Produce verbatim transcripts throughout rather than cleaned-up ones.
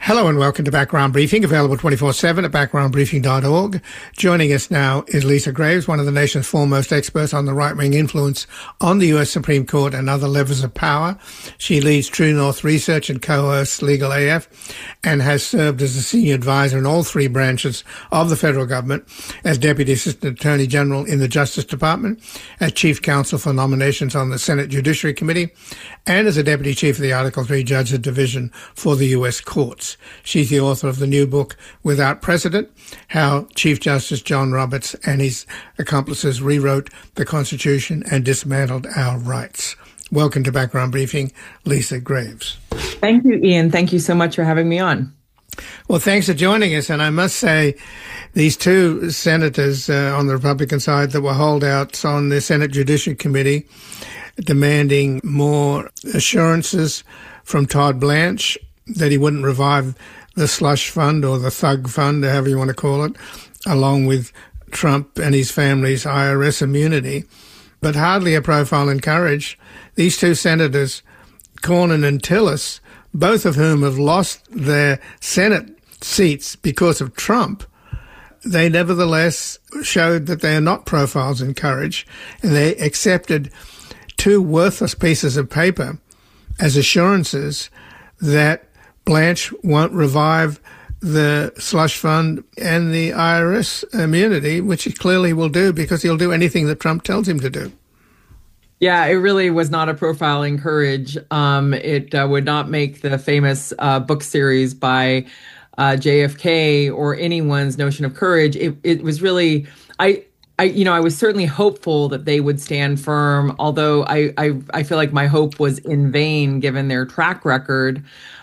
Hello and welcome to Background Briefing, available twenty-four seven at background briefing dot org. Joining us now is Lisa Graves, one of the nation's foremost experts on the right-wing influence on the U S Supreme Court and other levers of power. She leads True North Research and co-hosts Legal A F and has served as a senior advisor in all three branches of the federal government, as Deputy Assistant Attorney General in the Justice Department, as Chief Counsel for Nominations on the Senate Judiciary Committee, and as a Deputy Chief of the Article three Judges Division for the U S Courts. She's the author of the new book, Without Precedent, How Chief Justice John Roberts and His Accomplices Rewrote the Constitution and Dismantled Our Rights. Welcome to Background Briefing, Lisa Graves. Thank you, Ian. Thank you so much for having me on. Well, thanks for joining us. And I must say, these two senators uh, on the Republican side that were holdouts on the Senate Judiciary Committee demanding more assurances from Todd Blanche that he wouldn't revive the slush fund or the thug fund, however you want to call it, along with Trump and his family's I R S immunity. But hardly a profile in courage. These two senators, Cornyn and Tillis, both of whom have lost their Senate seats because of Trump, they nevertheless showed that they are not profiles in courage, and they accepted two worthless pieces of paper as assurances that Blanche won't revive the slush fund and the I R S immunity, which he clearly will do because he'll do anything that Trump tells him to do. Yeah, it really was not a profile in courage. Um, it uh, would not make the famous uh, book series by uh, J F K or anyone's notion of courage. It, it was really, I, I, you know, I was certainly hopeful that they would stand firm, although I, I, I feel like my hope was in vain given their track record.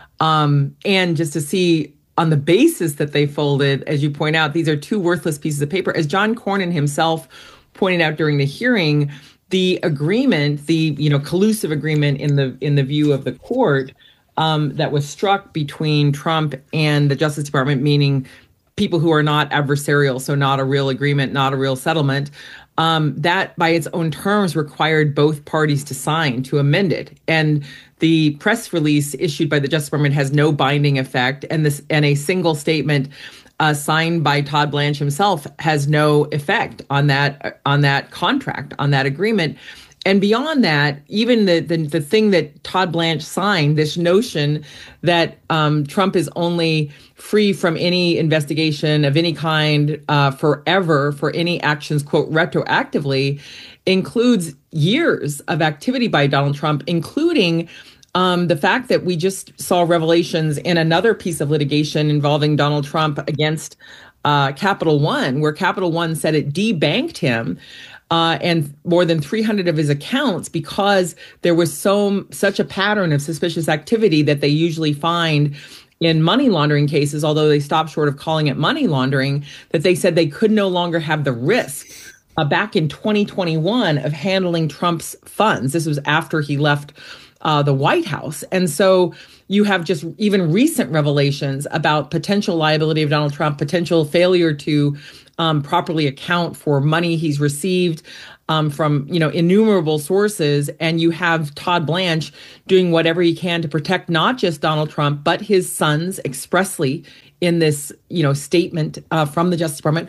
Um, and just to see on the basis that they folded, as you point out, these are two worthless pieces of paper. As John Cornyn himself pointed out during the hearing, the agreement, the you know collusive agreement in the in the view of the court um, that was struck between Trump and the Justice Department, meaning people who are not adversarial, so not a real agreement, not a real settlement, um, that by its own terms required both parties to sign, to amend it. And the press release issued by the Justice Department has no binding effect, and this and a single statement uh, signed by Todd Blanche himself has no effect on that on that contract, on that agreement. And beyond that, even the the, the thing that Todd Blanche signed, this notion that um, Trump is only free from any investigation of any kind uh, forever for any actions, quote, retroactively, includes years of activity by Donald Trump, including Um, the fact that we just saw revelations in another piece of litigation involving Donald Trump against uh, Capital One, where Capital One said it debanked him uh, and more than three hundred of his accounts because there was so such a pattern of suspicious activity that they usually find in money laundering cases, although they stopped short of calling it money laundering, that they said they could no longer have the risk uh, back in twenty twenty-one of handling Trump's funds. This was after he left Uh, the White House. And so you have just even recent revelations about potential liability of Donald Trump, potential failure to um, properly account for money he's received um, from, you know, innumerable sources. And you have Todd Blanche doing whatever he can to protect not just Donald Trump, but his sons expressly in this, you know, statement uh, from the Justice Department,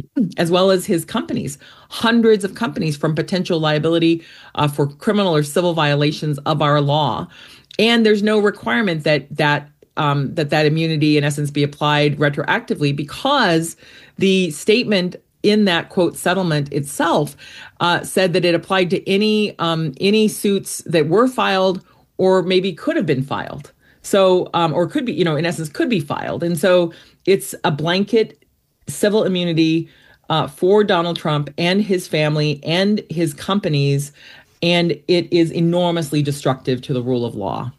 as well as his companies, hundreds of companies from potential liability uh, for criminal or civil violations of our law. And there's no requirement that that um, that that immunity, in essence, be applied retroactively because the statement in that, quote, settlement itself uh, said that it applied to any um, any suits that were filed or maybe could have been filed. So, um, or could be, you know, in essence, could be filed. And so it's a blanket civil immunity uh, for Donald Trump and his family and his companies. And it is enormously destructive to the rule of law.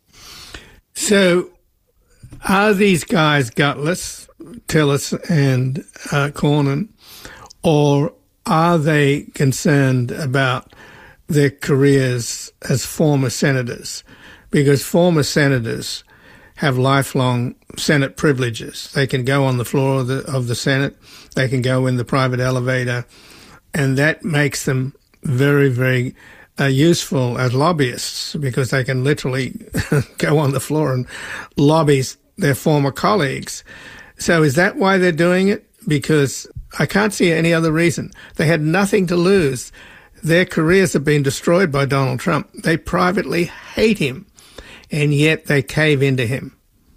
So are these guys gutless, Tillis and uh, Cornyn, or are they concerned about their careers as former senators? Because former senators have lifelong Senate privileges. They can go on the floor of the, of the Senate. They can go in the private elevator. And that makes them very, very uh, useful as lobbyists because they can literally go on the floor and lobby their former colleagues. So is that why they're doing it? Because I can't see any other reason. They had nothing to lose. Their careers have been destroyed by Donald Trump. They privately hate him, and yet they cave into him.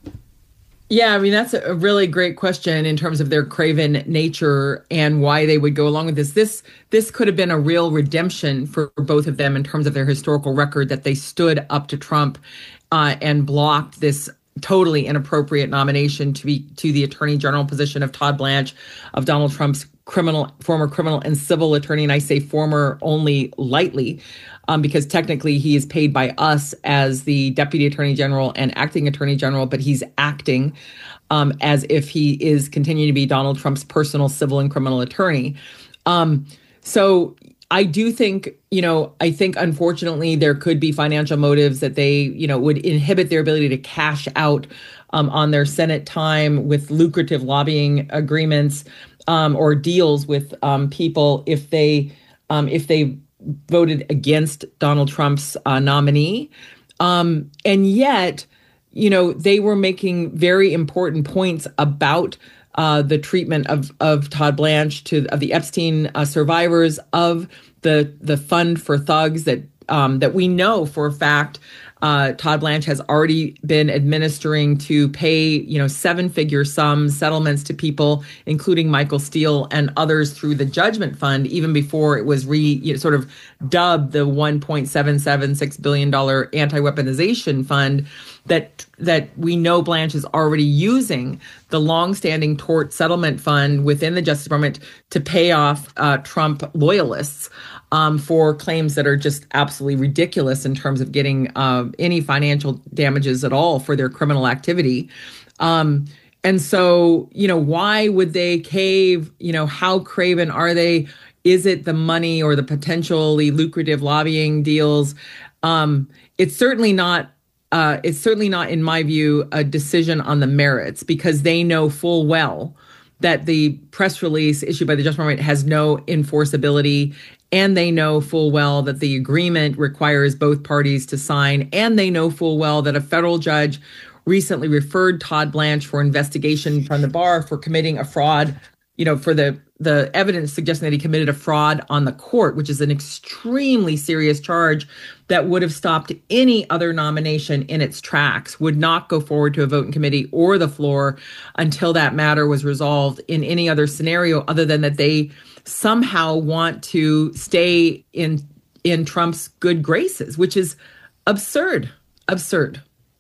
Yeah, I mean, that's a really great question in terms of their craven nature and why they would go along with this. This this could have been a real redemption for both of them in terms of their historical record, that they stood up to Trump uh, and blocked this totally inappropriate nomination to be to the attorney general position of Todd Blanche, of Donald Trump's criminal former criminal and civil attorney. And I say former only lightly, um, because technically he is paid by us as the deputy attorney general and acting attorney general, but he's acting um, as if he is continuing to be Donald Trump's personal civil and criminal attorney. Um, so I do think, you know, I think unfortunately there could be financial motives that they, you know, would inhibit their ability to cash out um, on their Senate time with lucrative lobbying agreements um, or deals with um, people if they um, if they voted against Donald Trump's uh, nominee. Um, and yet, you know, they were making very important points about Uh, the treatment of of Todd Blanche to of the Epstein uh, survivors, of the the fund for thugs that um, that we know for a fact uh, Todd Blanche has already been administering to pay, you know, seven figure sums settlements to people, including Michael Steele and others, through the Judgment Fund, even before it was re you know, sort of dubbed the one point seven seven six billion dollars anti-weaponization fund. That that we know Blanche is already using the longstanding tort settlement fund within the Justice Department to pay off uh, Trump loyalists um, for claims that are just absolutely ridiculous in terms of getting uh, any financial damages at all for their criminal activity. Um, and so, you know, why would they cave? You know, how craven are they? Is it the money or the potentially lucrative lobbying deals? Um, it's certainly not. Uh, it's certainly not, in my view, a decision on the merits, because they know full well that the press release issued by the Justice Department has no enforceability, and they know full well that the agreement requires both parties to sign, and they know full well that a federal judge recently referred Todd Blanche for investigation from the bar for committing a fraud, you know, for the the evidence suggesting that he committed a fraud on the court, which is an extremely serious charge that would have stopped any other nomination in its tracks, would not go forward to a vote in committee or the floor until that matter was resolved in any other scenario, other than that they somehow want to stay in in Trump's good graces, which is absurd, absurd.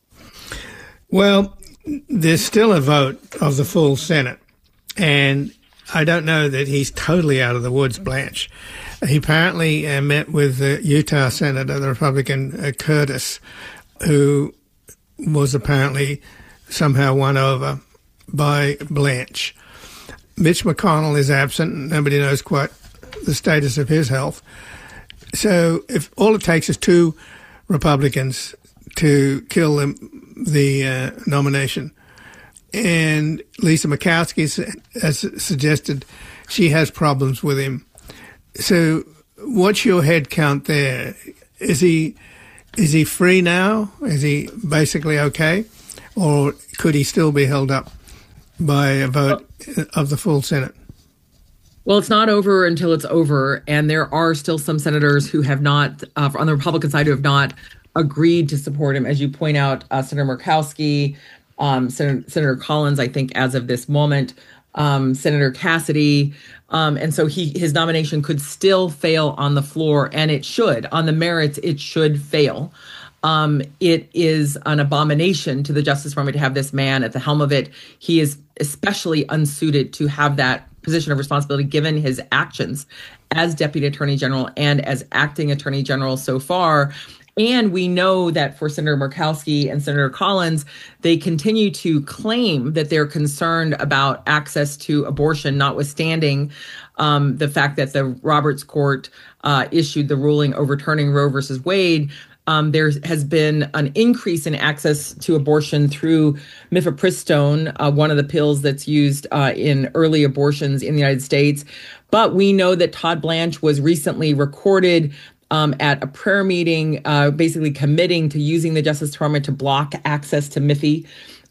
Well, there's still a vote of the full Senate, and I don't know that he's totally out of the woods, Blanche. He apparently uh, met with the Utah Senator, the Republican uh, Curtis, who was apparently somehow won over by Blanche. Mitch McConnell is absent. Nobody knows quite the status of his health. So if all it takes is two Republicans to kill the, the uh, nomination, and Lisa Murkowski has suggested she has problems with him. So what's your head count there? Is he is he free now? Is he basically okay? Or could he still be held up by a vote of the full Senate? Well, it's not over until it's over. And there are still some senators who have not, uh, on the Republican side, who have not agreed to support him. As you point out, uh, Senator Murkowski, Um, Senator, Senator Collins, I think, as of this moment, um, Senator Cassidy. Um, and so he his nomination could still fail on the floor, and it should. On the merits, it should fail. Um, it is an abomination to the Justice Department to have this man at the helm of it. He is especially unsuited to have that position of responsibility, given his actions as Deputy Attorney General and as Acting Attorney General so far. And we know that for Senator Murkowski and Senator Collins, they continue to claim that they're concerned about access to abortion, notwithstanding um, the fact that the Roberts Court uh, issued the ruling overturning Roe versus Wade. Um, there has been an increase in access to abortion through mifepristone, uh, one of the pills that's used uh, in early abortions in the United States. But we know that Todd Blanche was recently recorded Um, at a prayer meeting, uh, basically committing to using the Justice Department to block access to Miffy.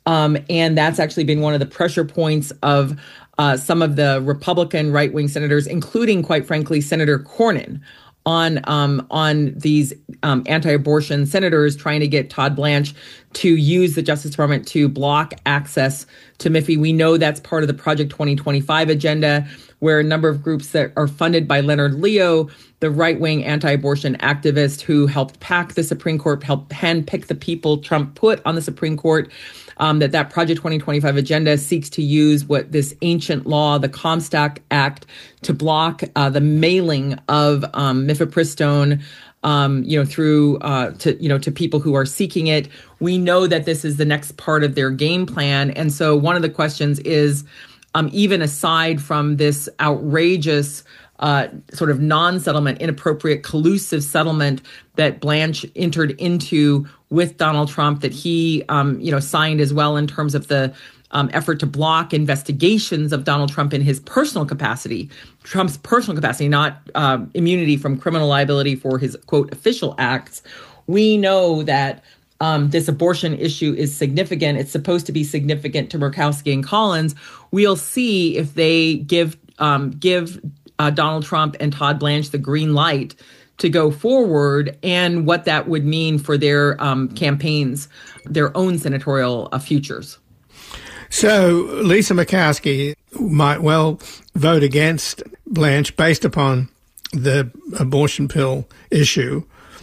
Um, and that's actually been one of the pressure points of uh, some of the Republican right-wing senators, including, quite frankly, Senator Cornyn, on um, on these um, anti-abortion senators trying to get Todd Blanche to use the Justice Department to block access to M I F I. We know that's part of the Project twenty twenty-five agenda, where a number of groups that are funded by Leonard Leo, the right-wing anti-abortion activist who helped pack the Supreme Court, helped handpick the people Trump put on the Supreme Court, um, that that Project twenty twenty-five agenda seeks to use what this ancient law, the Comstock Act, to block uh, the mailing of um, mifepristone, um, you know, through uh, to you know to people who are seeking it. We know that this is the next part of their game plan, and so one of the questions is, um, even aside from this outrageous Uh, sort of non-settlement, inappropriate, collusive settlement that Blanche entered into with Donald Trump, that he, um, you know, signed as well in terms of the um, effort to block investigations of Donald Trump in his personal capacity, Trump's personal capacity, not uh, immunity from criminal liability for his, quote, official acts. We know that um, this abortion issue is significant. It's supposed to be significant to Murkowski and Collins. We'll see if they give um, give Uh, Donald Trump and Todd Blanche the green light to go forward, and what that would mean for their um, campaigns, their own senatorial uh, futures. So Lisa Murkowski might well vote against Blanche based upon the abortion pill issue.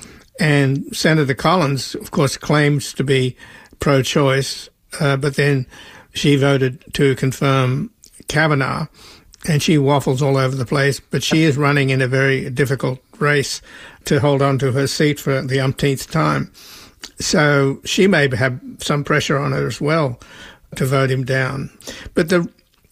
And Senator Collins, of course, claims to be pro-choice, uh, but then she voted to confirm Kavanaugh. And she waffles all over the place, but she is running in a very difficult race to hold on to her seat for the umpteenth time. So she may have some pressure on her as well to vote him down. But the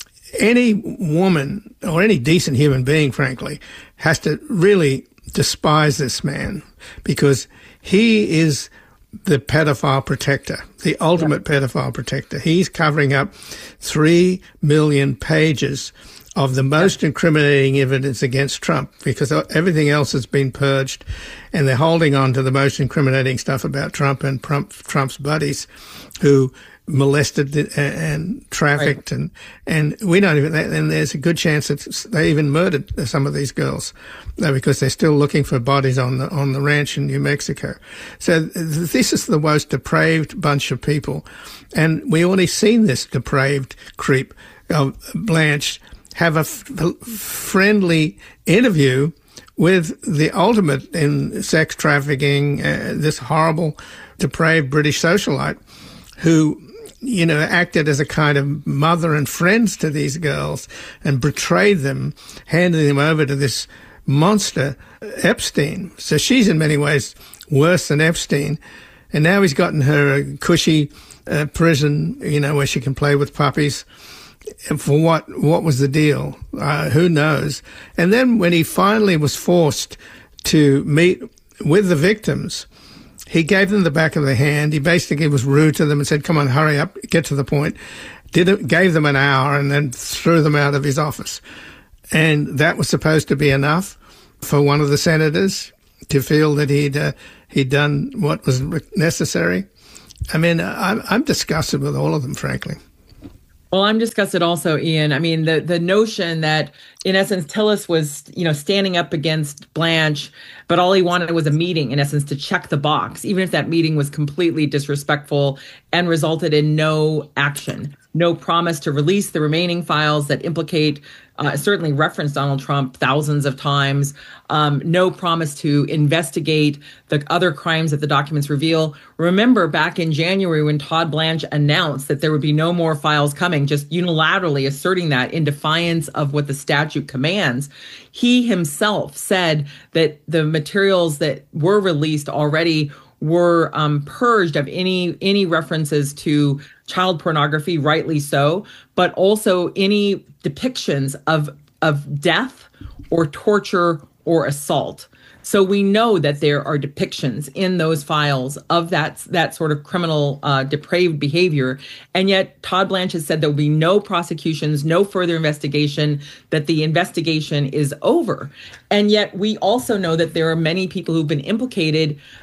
any woman or any decent human being, frankly, has to really despise this man, because he is the pedophile protector, the ultimate yeah. pedophile protector. He's covering up three million pages of the most incriminating evidence against Trump, because everything else has been purged, and they're holding on to the most incriminating stuff about Trump and Trump, Trump's buddies who molested and trafficked. Right. and and we don't even, and there's a good chance that they even murdered some of these girls because they're still looking for bodies on the on the ranch in New Mexico. So this is the most depraved bunch of people, and we already seen this depraved creep of Blanche have a f- friendly interview with the ultimate in sex trafficking, uh, this horrible, depraved British socialite who, you know, acted as a kind of mother and friends to these girls and betrayed them, handing them over to this monster, Epstein. So she's in many ways worse than Epstein. And now he's gotten her a cushy uh, prison, you know, where she can play with puppies. For what what was the deal? Uh, who knows? And then when he finally was forced to meet with the victims, he gave them the back of the hand. He basically was rude to them and said, come on, hurry up, get to the point. Did it, gave them an hour and then threw them out of his office. And that was supposed to be enough for one of the senators to feel that he'd, uh, he'd done what was necessary. I mean, I'm, I'm disgusted with all of them, frankly. Well, I'm disgusted also, Ian. I mean, the the notion that, in essence, Tillis was, you know, standing up against Blanche, but all he wanted was a meeting, in essence, to check the box, even if that meeting was completely disrespectful and resulted in no action, no promise to release the remaining files that implicate, uh, certainly reference Donald Trump thousands of times, um, no promise to investigate the other crimes that the documents reveal. Remember back in January when Todd Blanche announced that there would be no more files coming, just unilaterally asserting that in defiance of what the statute commands, he himself said that the materials that were released already were um, purged of any any references to child pornography, rightly so, but also any depictions of of death or torture or assault. So we know that there are depictions in those files of that that sort of criminal uh, depraved behavior. And yet Todd Blanche has said there will be no prosecutions, no further investigation, that the investigation is over. And yet we also know that there are many people who've been implicated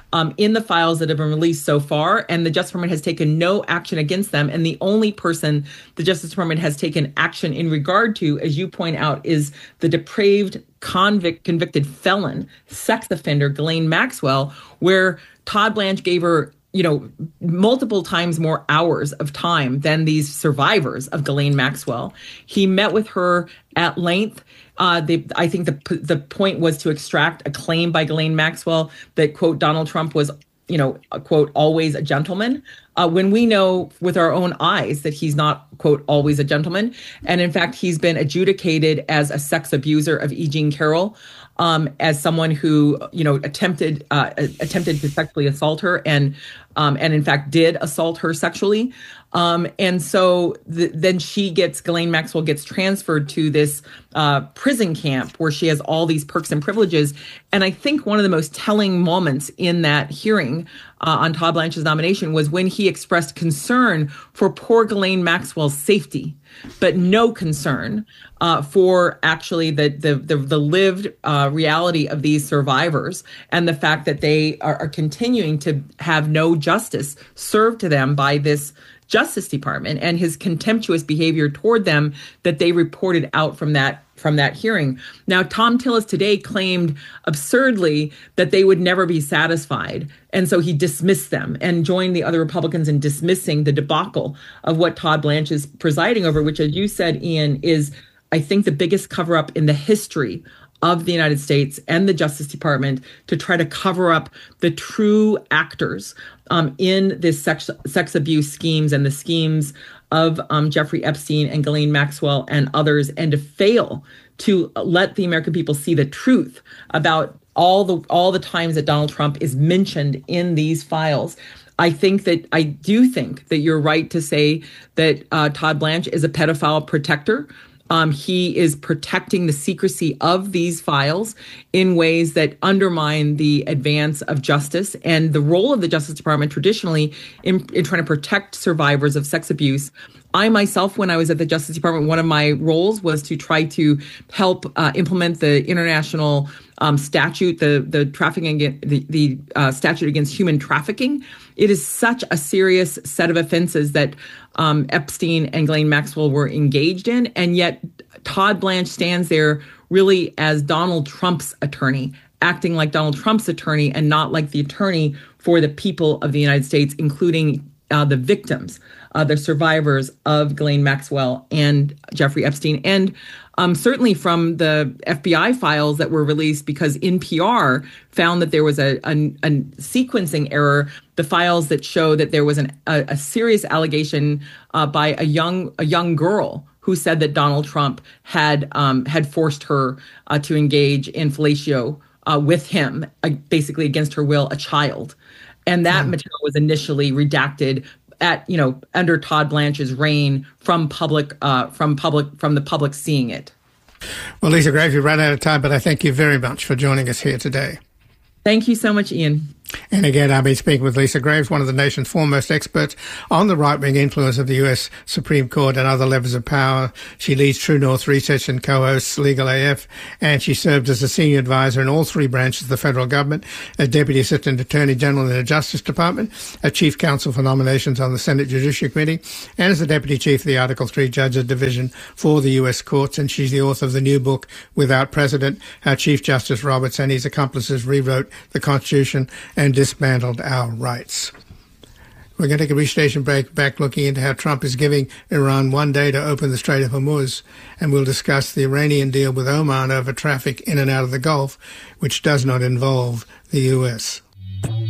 um, in the files that have been released so far, and the Justice Department has taken no action against them. And the only person the Justice Department has taken action in regard to, as you point out, is the depraved convict convicted felon sex offender Ghislaine Maxwell, where Todd Blanche gave her, you know, multiple times more hours of time than these survivors of Ghislaine Maxwell. He met with her at length. Uh, they, I think the the point was to extract a claim by Ghislaine Maxwell that, quote, Donald Trump was, you know, quote, always a gentleman, uh, when we know with our own eyes that he's not, quote, always a gentleman. And in fact, he's been adjudicated as a sex abuser of E. Jean Carroll, um, as someone who, you know, attempted uh, attempted to sexually assault her and um, and in fact did assault her sexually. Um, and so th- then she gets, Ghislaine Maxwell gets transferred to this uh, prison camp where she has all these perks and privileges. And I think one of the most telling moments in that hearing uh, on Todd Blanche's nomination was when he expressed concern for poor Ghislaine Maxwell's safety, but no concern uh, for actually the the the, the lived uh, reality of these survivors and the fact that they are, are continuing to have no justice served to them by this Justice Department and his contemptuous behavior toward them that they reported out from that from that hearing. Now, Thom Tillis today claimed absurdly that they would never be satisfied. And so he dismissed them and joined the other Republicans in dismissing the debacle of what Todd Blanche is presiding over, which, as you said, Ian, is, I think, the biggest cover up in the history of the United States and the Justice Department to try to cover up the true actors um, in this sex, sex abuse schemes and the schemes of um, Jeffrey Epstein and Ghislaine Maxwell and others, and to fail to let the American people see the truth about all the all the times that Donald Trump is mentioned in these files. I think that I do think that you're right to say that uh, Todd Blanche is a pedophile protector. Um, he is protecting the secrecy of these files in ways that undermine the advance of justice and the role of the Justice Department traditionally in, in trying to protect survivors of sex abuse. I myself, when I was at the Justice Department, one of my roles was to try to help uh, implement the international um, statute, the the trafficking, the, the uh, statute against human trafficking. It is such a serious set of offenses that um, Epstein and Ghislaine Maxwell were engaged in, and yet Todd Blanche stands there really as Donald Trump's attorney, acting like Donald Trump's attorney and not like the attorney for the people of the United States, including uh, the victims, uh, the survivors of Ghislaine Maxwell and Jeffrey Epstein. And um, certainly from the F B I files that were released, because N P R found that there was a, a, a sequencing error, the files that show that there was an, a, a serious allegation uh, by a young a young girl who said that Donald Trump had um, had forced her uh, to engage in fellatio uh, with him, uh, basically against her will, a child. And that mm. material was initially redacted at, you know, under Todd Blanche's reign from public, uh, from public, from the public seeing it. Well, Lisa Graves, we've run out of time, but I thank you very much for joining us here today. Thank you so much, Ian. And again, I've been speaking with Lisa Graves, one of the nation's foremost experts on the right-wing influence of the U S Supreme Court and other levers of power. She leads True North Research and co-hosts Legal A F, and she served as a senior advisor in all three branches of the federal government, as Deputy Assistant Attorney General in the Justice Department, a Chief Counsel for Nominations on the Senate Judiciary Committee, and as the Deputy Chief of the Article three Judges Division for the U S Courts. And she's the author of the new book, Without Precedent, How Chief Justice Roberts and his accomplices rewrote the Constitution and dismantled our rights. We're going to take a brief station break, back looking into how Trump is giving Iran one day to open the Strait of Hormuz, and we'll discuss the Iranian deal with Oman over traffic in and out of the Gulf, which does not involve the U S.